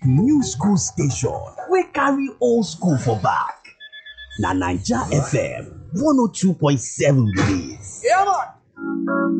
new school station wey carry old school for back. Na Naija FM 102.7 be dis. Yeah, man.